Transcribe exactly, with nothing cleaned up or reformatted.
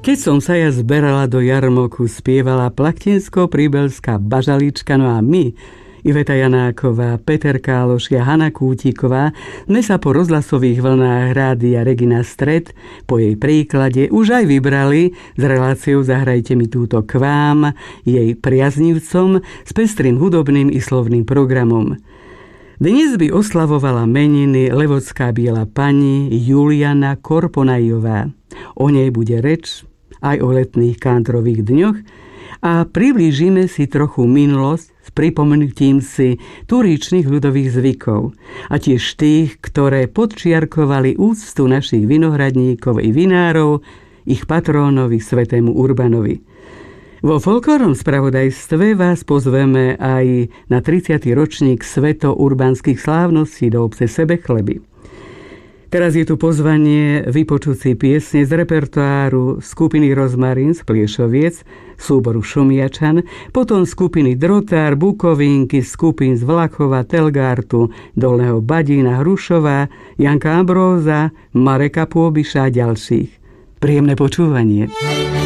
Keď som sa ja zberala do jarmoku, spievala plachtinsko-príbelská bažalička, no a my, Iveta Janáková, Peter Káloš a Hana Kútiková, sme sa po rozhlasových vlnách Rádia Regina Stred po jej príklade už aj vybrali s reláciou Zahrajte mi túto k vám, jej priaznivcom s pestrým hudobným i slovným programom. Dnes by oslavovala meniny levodská biela pani Juliana Korponajová. O nej bude reč aj o letných kantrových dňoch a priblížime si trochu minulosť s pripomenutím si turičných ľudových zvykov a tiež tých, ktoré podčiarkovali úctu našich vinohradníkov i vinárov, ich patrónovi svätému Urbanovi. Vo folklórnom spravodajstve vás pozveme aj na tridsiaty ročník sveto-urbanských slávností do obce Sebechleby. Teraz je tu pozvanie vypočuť si piesne z repertoáru skupiny Rozmarín z Pliešoviec, súboru Šumiačan, potom skupiny Drotár, Bukovinky, skupín z Vlachova, Telgártu, Dolného Badína, Hrušova, Janka Ambróza, Mareka Pôbiša a ďalších. Príjemné počúvanie.